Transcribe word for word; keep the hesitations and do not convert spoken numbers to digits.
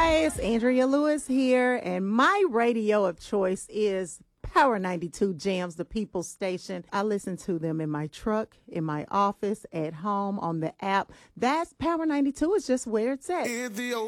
Hi, it's Andrea Lewis here, and my radio of choice is Power ninety-two Jams, the People's Station. I listen to them in my truck, in my office, at home, on the app. That's Power ninety-two. It's just where it's at.